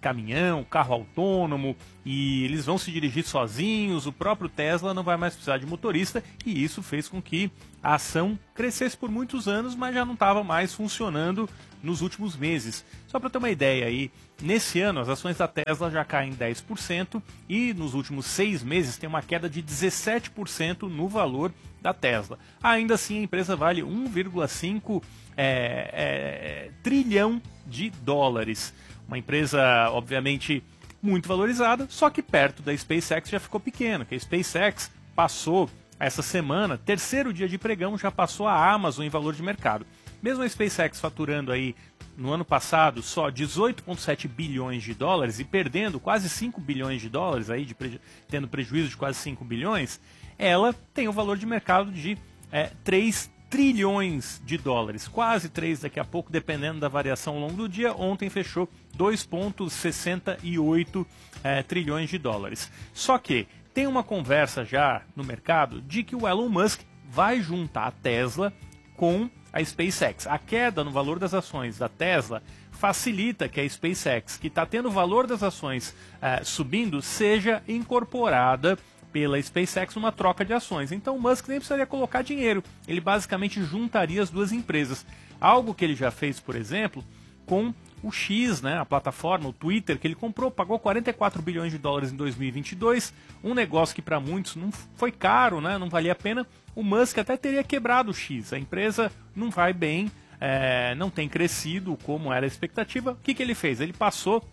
caminhão, carro autônomo, e eles vão se dirigir sozinhos, o próprio Tesla não vai mais precisar de motorista, e isso fez com que a ação crescesse por muitos anos, mas já não estava mais funcionando nos últimos meses. Só para ter uma ideia aí, nesse ano as ações da Tesla já caem dez por cento e nos últimos seis meses tem uma queda de dezessete por cento no valor da Tesla. Ainda assim, a empresa vale um vírgula cinco é, é, trilhão de dólares. Uma empresa, obviamente, muito valorizada, só que perto da SpaceX já ficou pequena, que a SpaceX passou essa semana, terceiro dia de pregão, já passou a Amazon em valor de mercado. Mesmo a SpaceX faturando aí no ano passado só dezoito vírgula sete bilhões de dólares e perdendo quase cinco bilhões de dólares, aí de preju- tendo prejuízo de quase cinco bilhões, ela tem um valor de mercado de é, três trilhões de dólares, quase três daqui a pouco, dependendo da variação ao longo do dia. Ontem fechou dois vírgula sessenta e oito é, trilhões de dólares. Só que tem uma conversa já no mercado de que o Elon Musk vai juntar a Tesla com a SpaceX. A queda no valor das ações da Tesla facilita que a SpaceX, que está tendo o valor das ações é, subindo, seja incorporada pela SpaceX numa troca de ações. Então o Musk nem precisaria colocar dinheiro, ele basicamente juntaria as duas empresas. Algo que ele já fez, por exemplo, com o X, né, a plataforma, o Twitter, que ele comprou, pagou quarenta e quatro bilhões de dólares em dois mil e vinte e dois, um negócio que para muitos não foi caro, né, não valia a pena. O Musk até teria quebrado o X, a empresa não vai bem, é, não tem crescido como era a expectativa. O que, que ele fez? Ele passou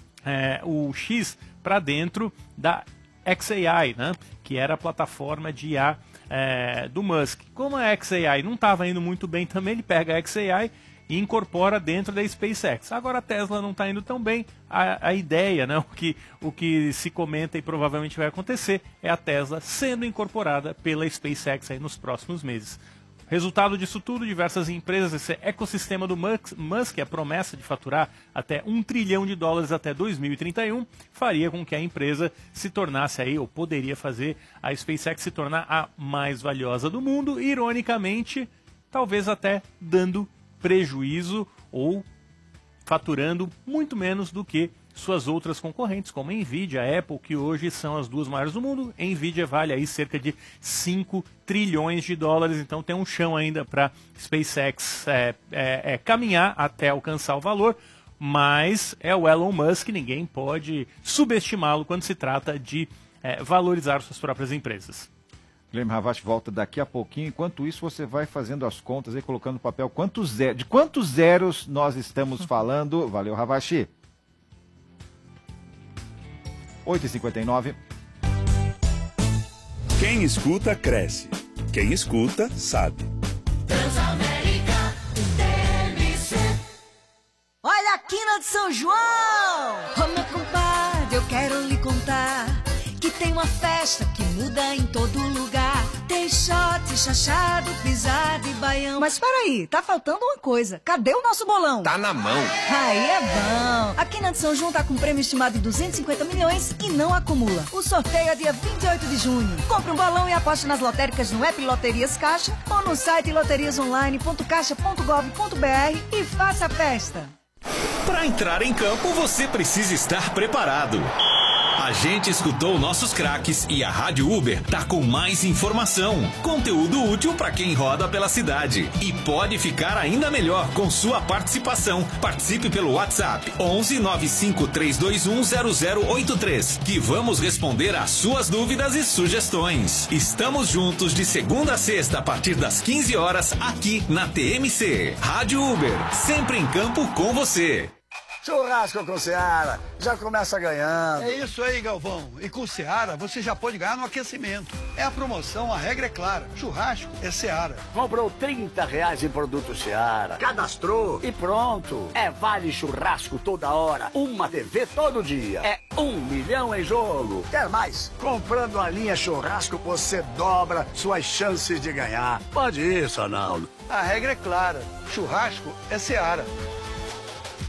é, o X para dentro da X A I, né, que era a plataforma de I A é, do Musk. Como a X A I não estava indo muito bem também, ele pega a X A I e incorpora dentro da SpaceX. Agora a Tesla não está indo tão bem, a, a ideia, né, o, que, o que se comenta e provavelmente vai acontecer, é a Tesla sendo incorporada pela SpaceX aí nos próximos meses. Resultado disso tudo, diversas empresas, esse ecossistema do Musk, a promessa de faturar até um trilhão de dólares até dois mil e trinta e um, faria com que a empresa se tornasse aí, ou poderia fazer a SpaceX se tornar a mais valiosa do mundo, ironicamente, talvez até dando prejuízo ou faturando muito menos do que suas outras concorrentes, como a Nvidia, a Apple, que hoje são as duas maiores do mundo. A Nvidia vale aí cerca de cinco trilhões de dólares, então tem um chão ainda para SpaceX é, é, é, caminhar até alcançar o valor, mas é o Elon Musk, ninguém pode subestimá-lo quando se trata de é, valorizar suas próprias empresas. Guilherme Ravache volta daqui a pouquinho. Enquanto isso, você vai fazendo as contas e colocando no papel quantos zeros, de quantos zeros nós estamos falando. Valeu, Ravache. oito e cinquenta e nove. Quem escuta, cresce. Quem escuta, sabe. Transamérica T M C. Olha a quina de São João! Ô meu compadre, eu quero lhe contar que tem uma festa que muda em todo lugar. Tem shot, chachado, pisado e baião. Mas peraí, tá faltando uma coisa. Cadê o nosso bolão? Tá na mão. Aí é bom. A Quina de São João tá com prêmio estimado de duzentos e cinquenta milhões e não acumula. O sorteio é dia vinte e oito de junho. Compre um bolão e aposte nas lotéricas no app Loterias Caixa ou no site loterias online ponto caixa ponto gov ponto br e faça a festa. Para entrar em campo, você precisa estar preparado. A gente escutou nossos craques e a Rádio Uber tá com mais informação, conteúdo útil para quem roda pela cidade. E pode ficar ainda melhor com sua participação. Participe pelo WhatsApp onze nove cinco três dois um zero zero oito três, que vamos responder às suas dúvidas e sugestões. Estamos juntos de segunda a sexta a partir das quinze horas aqui na T M C. Rádio Uber, sempre em campo com você. Churrasco com Seara, já começa ganhando. É isso aí, Galvão. E com Seara, você já pode ganhar no aquecimento. É a promoção, a regra é clara. Churrasco é Seara. Comprou trinta reais em produto Seara, cadastrou e pronto. É vale churrasco toda hora, uma T V todo dia. É um milhão em jogo. Quer mais? Comprando a linha churrasco, você dobra suas chances de ganhar. Pode ir, Sonaldo. A regra é clara. Churrasco é Seara.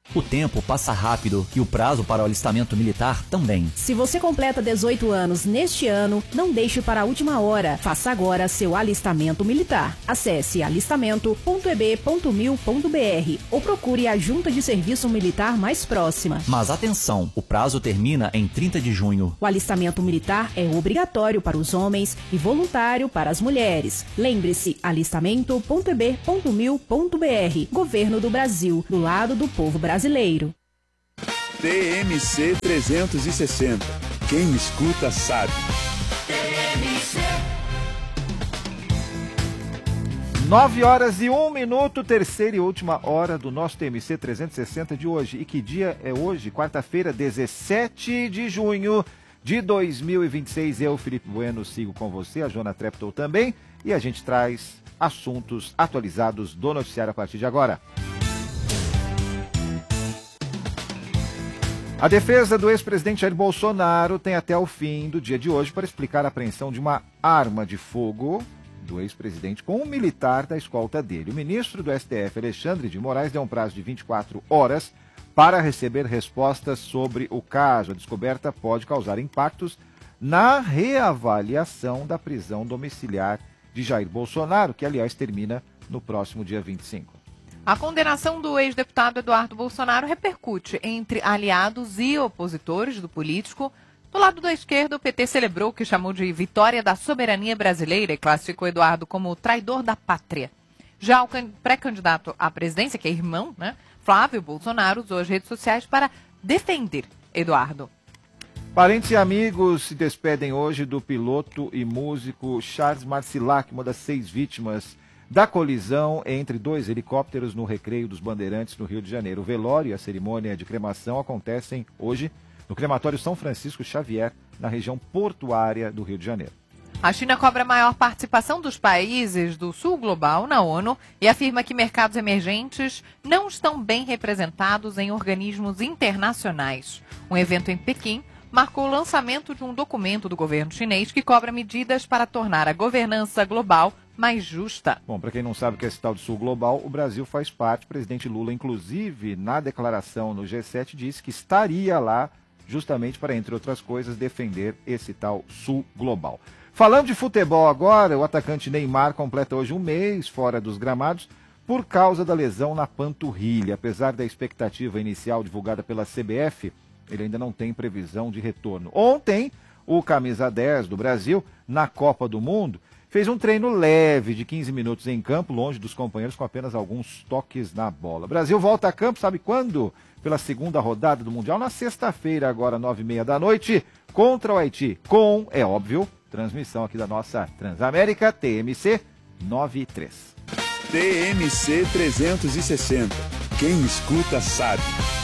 O tempo passa rápido e o prazo para o alistamento militar também. Se você completa dezoito anos neste ano, não deixe para a última hora. Faça agora seu alistamento militar. Acesse alistamento ponto e b ponto mil ponto b r ou procure a junta de serviço militar mais próxima. Mas atenção, o prazo termina em trinta de junho. O alistamento militar é obrigatório para os homens e voluntário para as mulheres. Lembre-se, alistamento ponto e b ponto mil ponto b r. Governo do Brasil, do lado do povo brasileiro. Brasileiro. T M C trezentos e sessenta. Quem escuta sabe. nove horas e um minuto, terceira e última hora do nosso T M C trezentos e sessenta de hoje. E que dia é hoje? Quarta-feira, dezessete de junho de dois mil e vinte e seis. Eu, Felipe Bueno, sigo com você, a Joana Treptow também. E a gente traz assuntos atualizados do noticiário a partir de agora. A defesa do ex-presidente Jair Bolsonaro tem até o fim do dia de hoje para explicar a apreensão de uma arma de fogo do ex-presidente com um militar da escolta dele. O ministro do S T F, Alexandre de Moraes, deu um prazo de vinte e quatro horas para receber respostas sobre o caso. A descoberta pode causar impactos na reavaliação da prisão domiciliar de Jair Bolsonaro, que, aliás, termina no próximo dia vinte e cinco. A condenação do ex-deputado Eduardo Bolsonaro repercute entre aliados e opositores do político. Do lado da esquerda, o P T celebrou o que chamou de vitória da soberania brasileira e classificou Eduardo como traidor da pátria. Já o pré-candidato à presidência, que é irmão, né, Flávio Bolsonaro, usou as redes sociais para defender Eduardo. Parentes e amigos se despedem hoje do piloto e músico Charles Marcilac, uma das seis vítimas da colisão entre dois helicópteros no Recreio dos Bandeirantes, no Rio de Janeiro. O velório e a cerimônia de cremação acontecem hoje no crematório São Francisco Xavier, na região portuária do Rio de Janeiro. A China cobra a maior participação dos países do Sul Global na ONU e afirma que mercados emergentes não estão bem representados em organismos internacionais. Um evento em Pequim marcou o lançamento de um documento do governo chinês que cobra medidas para tornar a governança global mais justa. Bom, para quem não sabe o que é esse tal do Sul Global, o Brasil faz parte. O presidente Lula, inclusive, na declaração no G sete, disse que estaria lá justamente para, entre outras coisas, defender esse tal Sul Global. Falando de futebol agora, o atacante Neymar completa hoje um mês fora dos gramados por causa da lesão na panturrilha. Apesar da expectativa inicial divulgada pela C B F, ele ainda não tem previsão de retorno. Ontem, o camisa dez do Brasil, na Copa do Mundo, fez um treino leve de quinze minutos em campo, longe dos companheiros, com apenas alguns toques na bola. O Brasil volta a campo, sabe quando? Pela segunda rodada do Mundial, na sexta-feira, agora nove e meia da noite, contra o Haiti, com, é óbvio, transmissão aqui da nossa Transamérica, T M C noventa e três. T M C trezentos e sessenta. Quem escuta sabe.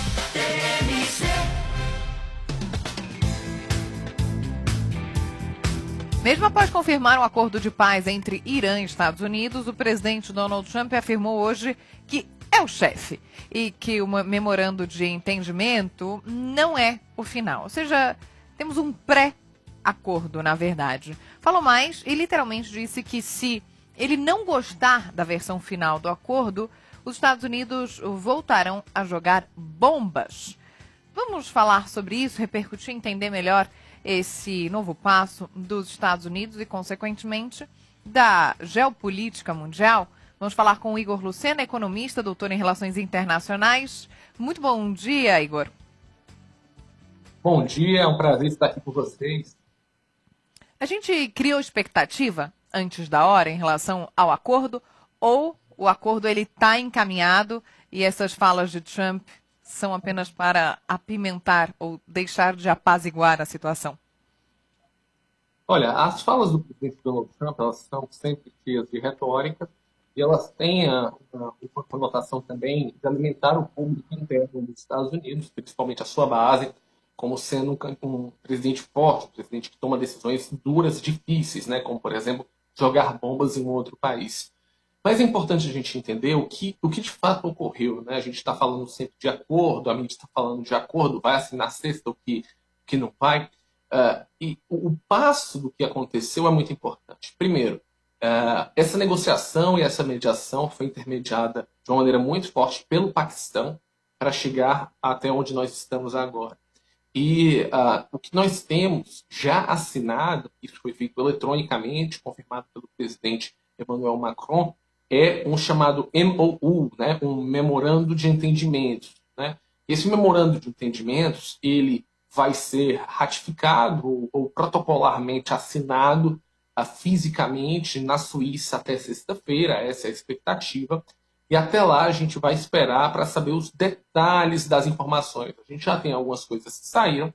Mesmo após confirmar um acordo de paz entre Irã e Estados Unidos, o presidente Donald Trump afirmou hoje que é o chefe e que o memorando de entendimento não é o final. Ou seja, temos um pré-acordo, na verdade. Falou mais e literalmente disse que se ele não gostar da versão final do acordo, os Estados Unidos voltarão a jogar bombas. Vamos falar sobre isso, repercutir, entender melhor esse novo passo dos Estados Unidos e, consequentemente, da geopolítica mundial. Vamos falar com o Igor Lucena, economista, doutor em Relações Internacionais. Muito bom dia, Igor. Bom dia, é um prazer estar aqui com vocês. A gente criou expectativa antes da hora em relação ao acordo, ou o acordo ele está encaminhado e essas falas de Trump são apenas para apimentar ou deixar de apaziguar a situação? Olha, as falas do presidente Donald Trump, elas são sempre cheias de retórica e elas têm a, a, uma conotação também de alimentar o público interno dos Estados Unidos, principalmente a sua base, como sendo um, um presidente forte, um presidente que toma decisões duras, difíceis, né, como, por exemplo, jogar bombas em um outro país. Mas é importante a gente entender o que, o que de fato ocorreu. Né? A gente está falando sempre de acordo, a mídia está falando de acordo, vai assinar sexta ou que, que não vai. Uh, e o, o passo do que aconteceu é muito importante. Primeiro, uh, essa negociação e essa mediação foi intermediada de uma maneira muito forte pelo Paquistão. para chegar até onde nós estamos agora. E uh, o que nós temos já assinado, isso foi feito eletronicamente, confirmado pelo presidente Emmanuel Macron, é um chamado M O U, né, um Memorando de Entendimentos. Né? Esse Memorando de Entendimentos ele vai ser ratificado ou, ou protocolarmente assinado uh, fisicamente na Suíça até sexta-feira, essa é a expectativa. E até lá a gente vai esperar para saber os detalhes das informações. A gente já tem algumas coisas que saíram,